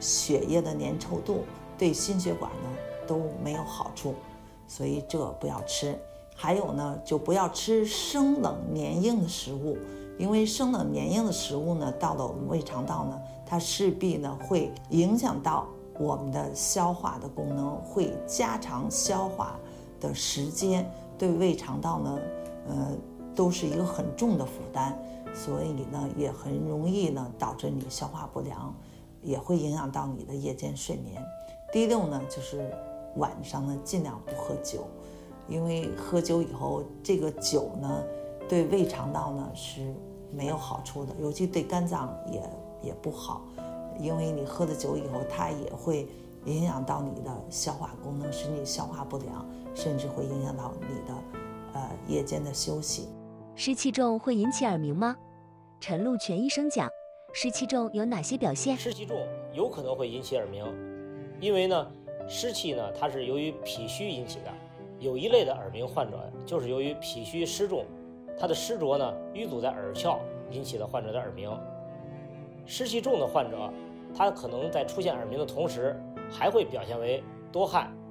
血液的粘稠度，对心血管呢都没有好处，所以这不要吃。还有呢，就不要吃生冷黏硬的食物，因为生冷黏硬的食物呢，到了我们胃肠道呢，它势必呢会影响到我们的消化的功能，会加长消化的时间，对胃肠道呢，都是一个很重的负担，所以呢，也很容易呢导致你消化不良，也会影响到你的夜间睡眠。第六呢，就是晚上呢尽量不喝酒，因为喝酒以后，这个酒呢对胃肠道呢是没有好处的，尤其对肝脏也不好，因为你喝了酒以后，它也会影响到你的消化功能，使你消化不良，甚至会影响到你的夜间的休息。 湿气重会引起耳鸣吗？陈禄全医生讲，湿气重有哪些表现？ 湿气重有可能会引起耳鸣，因为呢，湿气呢它是由于脾虚引起的。有一类的耳鸣患者就是由于脾虚湿重，它的湿浊呢淤阻在耳窍，引起了患者的耳鸣。湿气重的患者，他可能在出现耳鸣的同时，还会表现为多汗、